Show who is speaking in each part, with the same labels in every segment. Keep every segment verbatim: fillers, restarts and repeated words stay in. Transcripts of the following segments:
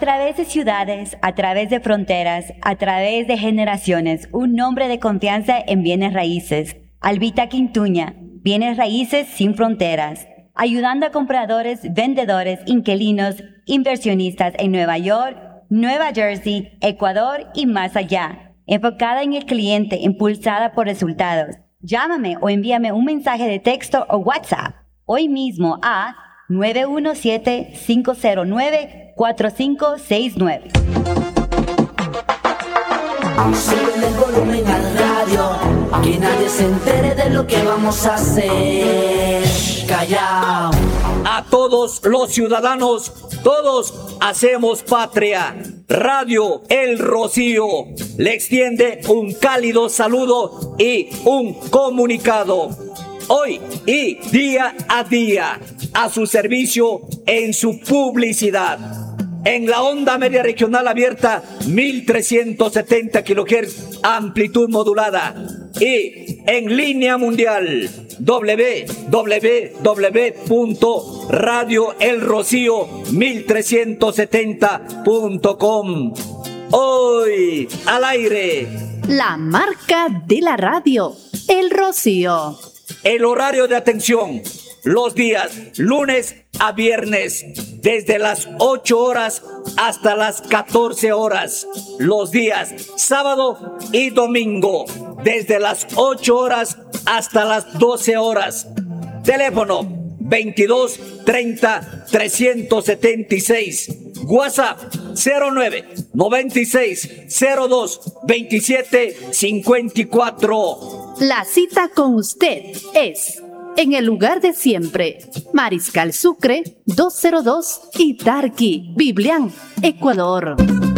Speaker 1: A través de ciudades, a través de fronteras, a través de generaciones, un nombre de confianza en bienes raíces. Albita Quintuña, bienes raíces sin fronteras. Ayudando a compradores, vendedores, inquilinos, inversionistas en Nueva York, Nueva Jersey, Ecuador y más allá. Enfocada en el cliente, impulsada por resultados. Llámame o envíame un mensaje de texto o WhatsApp hoy mismo a nueve uno siete, cinco cero nueve, cuatro cinco seis nueve.
Speaker 2: Sube el volumen al radio, que nadie se entere de lo que vamos a hacer. Callao.
Speaker 3: A todos los ciudadanos, todos hacemos patria. Radio El Rocío le extiende un cálido saludo y un comunicado. Hoy y día a día, a su servicio en su publicidad. En la onda media regional abierta, mil trescientos setenta kilohertz, amplitud modulada. Y en línea mundial, doble u doble u doble u punto radio el rocío mil trescientos setenta punto com. Hoy al aire,
Speaker 4: la marca de la radio, El Rocío.
Speaker 3: El horario de atención, los días lunes a viernes, desde las ocho horas hasta las catorce horas. Los días sábado y domingo, desde las ocho horas hasta las doce horas. Teléfono veintidós treinta trescientos setenta y seis. WhatsApp cero nueve noventa y seis cero dos veintisiete cincuenta y cuatro.
Speaker 4: La cita con usted es en el lugar de siempre, Mariscal Sucre doscientos dos y Tarqui, Biblián, Ecuador.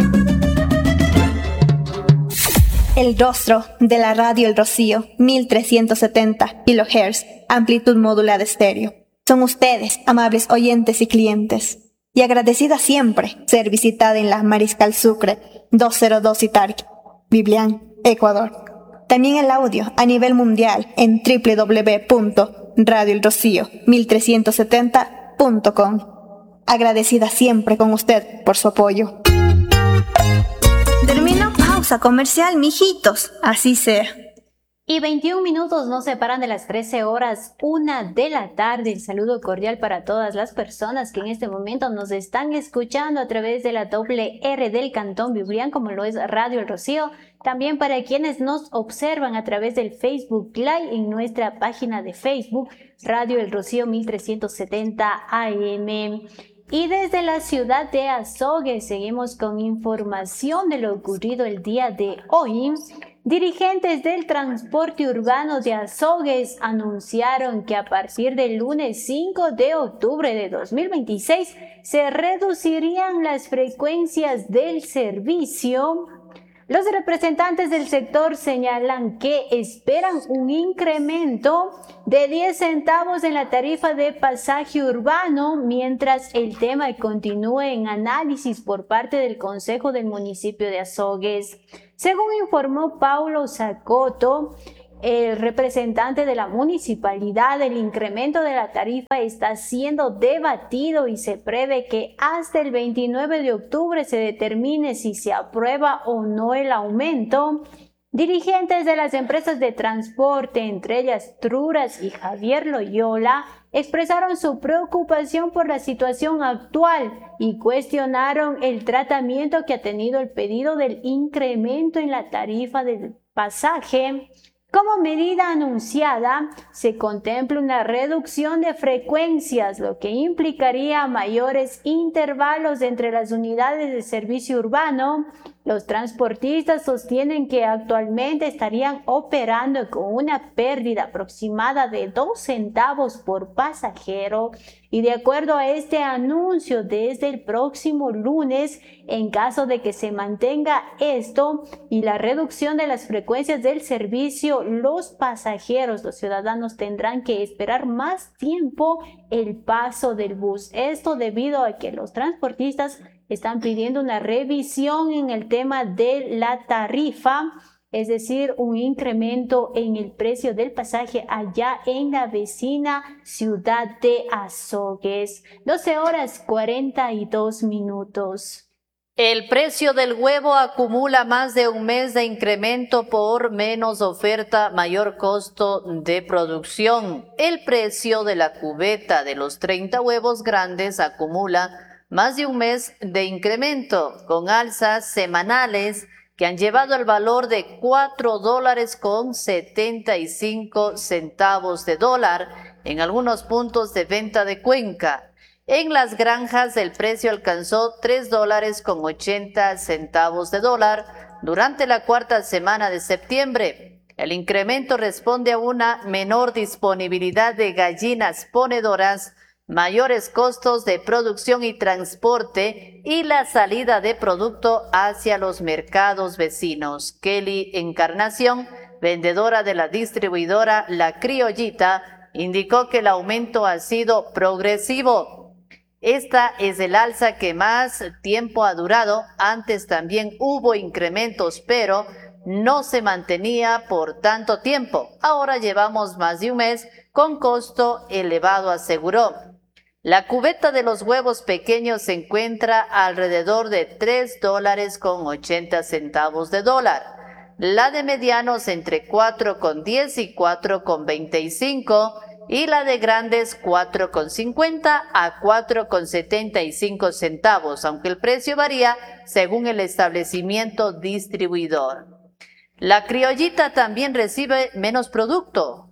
Speaker 5: El rostro de la radio El Rocío, mil trescientos setenta kilohertz, amplitud modulada estéreo. Son ustedes, amables oyentes y clientes. Y agradecida siempre ser visitada en la Mariscal Sucre doscientos dos y Tarqui, Biblián, Ecuador. También el audio a nivel mundial en doble u doble u doble u punto radio el rocío mil trescientos setenta punto com. Agradecida siempre con usted por su apoyo. Termino pausa comercial, mijitos. Así sea.
Speaker 6: Y veintiún minutos nos separan de las trece horas, una de la tarde. El saludo cordial para todas las personas que en este momento nos están escuchando a través de la doble R del Cantón Biblián, como lo es Radio El Rocío. También para quienes nos observan a través del Facebook Live en nuestra página de Facebook, Radio El Rocío mil trescientos setenta A M. Y desde la ciudad de Azogues seguimos con información de lo ocurrido el día de hoy. Dirigentes del transporte urbano de Azogues anunciaron que a partir del lunes cinco de octubre de dos mil veintiséis se reducirían las frecuencias del servicio. Los representantes del sector señalan que esperan un incremento de diez centavos en la tarifa de pasaje urbano, mientras el tema continúe en análisis por parte del Consejo del Municipio de Azogues. Según informó Paulo Zacoto, el representante de la municipalidad, el incremento de la tarifa está siendo debatido y se prevé que hasta el veintinueve de octubre se determine si se aprueba o no el aumento. Dirigentes de las empresas de transporte, entre ellas Truras y Javier Loyola, expresaron su preocupación por la situación actual y cuestionaron el tratamiento que ha tenido el pedido del incremento en la tarifa del pasaje. Como medida anunciada, se contempla una reducción de frecuencias, lo que implicaría mayores intervalos entre las unidades de servicio urbano. Los transportistas sostienen que actualmente estarían operando con una pérdida aproximada de dos centavos por pasajero y de acuerdo a este anuncio, desde el próximo lunes, en caso de que se mantenga esto y la reducción de las frecuencias del servicio, los pasajeros, los ciudadanos tendrán que esperar más tiempo el paso del bus. Esto debido a que los transportistas están pidiendo una revisión en el tema de la tarifa, es decir, un incremento en el precio del pasaje allá en la vecina ciudad de Azogues. doce horas cuarenta y dos minutos.
Speaker 7: El precio del huevo acumula más de un mes de incremento por menos oferta, mayor costo de producción. El precio de la cubeta de los treinta huevos grandes acumula más de un mes de incremento, con alzas semanales que han llevado el valor de cuatro dólares con setenta y cinco centavos de dólar en algunos puntos de venta de Cuenca. En las granjas el precio alcanzó tres dólares con ochenta centavos de dólar durante la cuarta semana de septiembre. El incremento responde a una menor disponibilidad de gallinas ponedoras, mayores costos de producción y transporte y la salida de producto hacia los mercados vecinos. Kelly Encarnación, vendedora de la distribuidora La Criollita, indicó que el aumento ha sido progresivo. Esta es el alza que más tiempo ha durado. Antes también hubo incrementos, pero no se mantenía por tanto tiempo. Ahora llevamos más de un mes con costo elevado, aseguró. La cubeta de los huevos pequeños se encuentra alrededor de tres dólares con ochenta centavos de dólar. La de medianos entre cuatro con diez y cuatro con veinticinco y la de grandes cuatro con cincuenta a cuatro con setenta y cinco centavos, aunque el precio varía según el establecimiento distribuidor. La Criollita también recibe menos producto.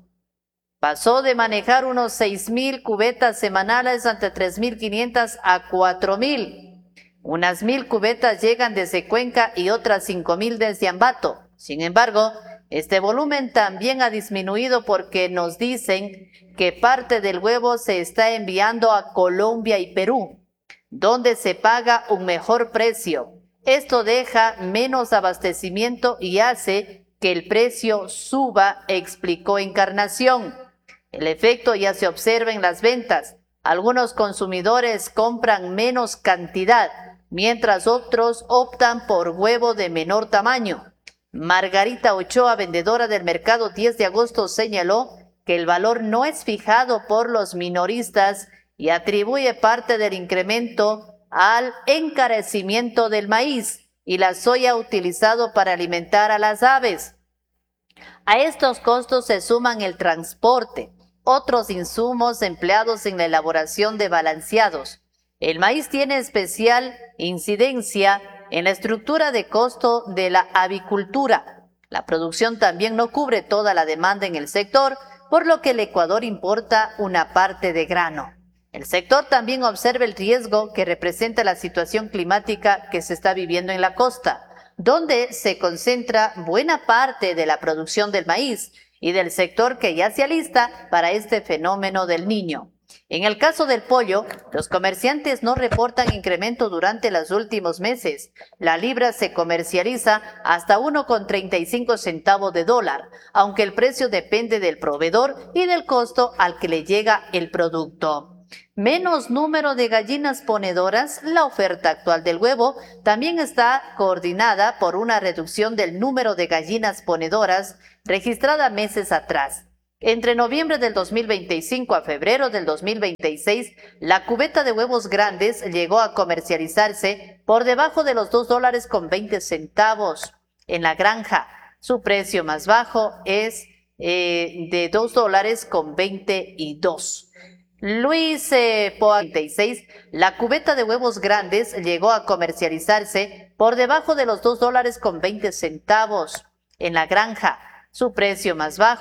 Speaker 7: Pasó de manejar unos seis mil cubetas semanales ante tres mil quinientas a cuatro mil. Unas mil cubetas llegan desde Cuenca y otras cinco mil desde Ambato. Sin embargo, este volumen también ha disminuido porque nos dicen que parte del huevo se está enviando a Colombia y Perú, donde se paga un mejor precio. Esto deja menos abastecimiento y hace que el precio suba, explicó Encarnación. El efecto ya se observa en las ventas. Algunos consumidores compran menos cantidad, mientras otros optan por huevo de menor tamaño. Margarita Ochoa, vendedora del mercado diez de agosto, señaló que el valor no es fijado por los minoristas y atribuye parte del incremento al encarecimiento del maíz y la soya utilizado para alimentar a las aves. A estos costos se suman el transporte, otros insumos empleados en la elaboración de balanceados. El maíz tiene especial incidencia en la estructura de costo de la avicultura. La producción también no cubre toda la demanda en el sector, por lo que el Ecuador importa una parte de grano. El sector también observa el riesgo que representa la situación climática que se está viviendo en la costa, donde se concentra buena parte de la producción del maíz y del sector que ya se alista para este fenómeno del Niño. En el caso del pollo, los comerciantes no reportan incremento durante los últimos meses. La libra se comercializa hasta uno con treinta y cinco centavos de dólar, aunque el precio depende del proveedor y del costo al que le llega el producto. Menos número de gallinas ponedoras. La oferta actual del huevo también está coordinada por una reducción del número de gallinas ponedoras registrada meses atrás. Entre noviembre del dos mil veinticinco a febrero del dos mil veintiséis, la cubeta de huevos grandes llegó a comercializarse por debajo de los dos dólares con veinte centavos en la granja. Su precio más bajo es eh, de dos dólares con veintidós. Luis eh, Poa veintiséis, la cubeta de huevos grandes llegó a comercializarse por debajo de los dos dólares con veinte centavos en la granja. Su precio más bajo